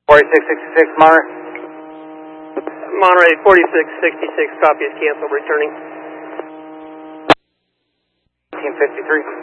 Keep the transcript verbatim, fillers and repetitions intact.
forty-six sixty-six, Monterey. Monterey, forty-six sixty-six, copy is canceled, returning. eighteen fifty-three.